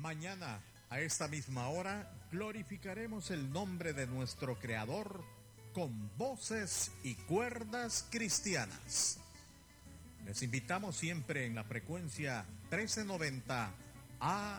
Mañana, a esta misma hora, glorificaremos el nombre de nuestro Creador con voces y cuerdas cristianas. Les invitamos siempre en la frecuencia 1390 AM.